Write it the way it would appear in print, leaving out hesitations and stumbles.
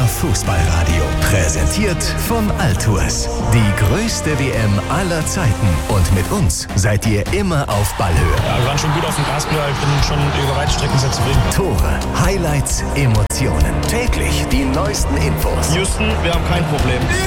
Fußballradio. Präsentiert von Altours. Die größte WM aller Zeiten. Und mit uns seid ihr immer auf Ballhöhe. Ja, wir waren schon gut auf dem Gaspedal. Ich bin schon über weite Strecken sehr zufrieden. Tore, Highlights, Emotionen. Täglich die neuesten Infos. Houston, wir haben kein Problem.